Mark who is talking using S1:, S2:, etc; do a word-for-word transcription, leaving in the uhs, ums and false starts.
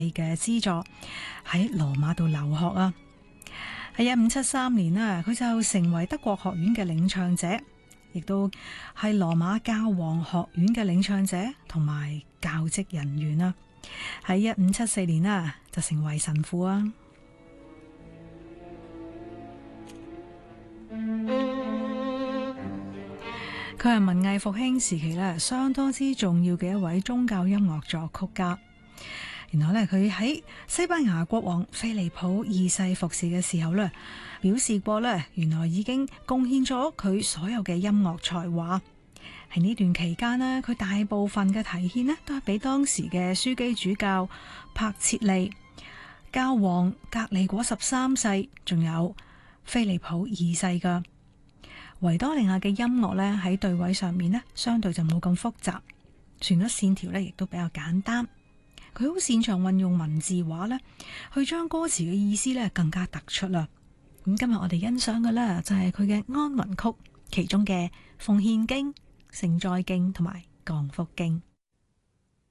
S1: 嘅資助喺羅馬度留學啊。喺一五七三年啊，佢就成為德國學院嘅領唱者，亦都係羅馬教皇學院嘅領唱者同埋教職人員啊。喺一五七四年啊，就成為神父啊。佢係文藝復興時期咧相當之重要嘅一位宗教音樂作曲家。然後咧，佢喺西班牙國王菲利普二世服侍嘅時候咧，表示過咧，原來已經貢獻咗佢所有嘅音樂才華。喺呢段期間咧，佢大部分嘅題獻咧都係俾當時嘅樞機主教柏切利、教皇格里果十三世，仲有菲利普二世㗎。維多利亞嘅音樂咧喺對位上面咧，相對就冇咁複雜，旋律線條咧亦都比較簡單。佢好擅長運用文字畫咧，去將歌詞嘅意思咧更加突出啦。咁今日我哋欣賞嘅咧就係佢嘅安魂曲，其中嘅奉獻經、聖哉經同埋降福經。